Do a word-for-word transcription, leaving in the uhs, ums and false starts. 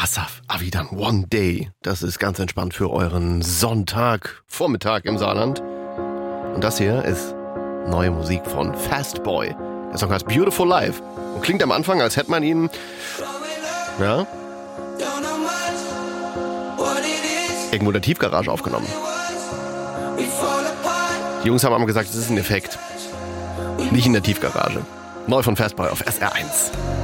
Asaf Avidan, One Day. Das ist ganz entspannt für euren Sonntag, Vormittag im Saarland. Und das hier ist neue Musik von Fastboy. Der Song heißt Beautiful Life und klingt am Anfang, als hätte man ihn, ja, irgendwo in der Tiefgarage aufgenommen. Die Jungs haben aber gesagt, es ist ein Effekt. Nicht in der Tiefgarage. Neu von Fastboy auf S R eins.